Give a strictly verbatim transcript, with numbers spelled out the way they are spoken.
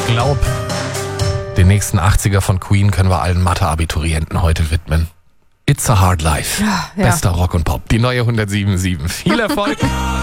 glaube, den nächsten achtziger von Queen können wir allen Mathe-Abiturienten heute widmen. It's a Hard Life. Ja, ja. Bester Rock und Pop. Die neue hundertsieben Komma sieben. Viel Erfolg.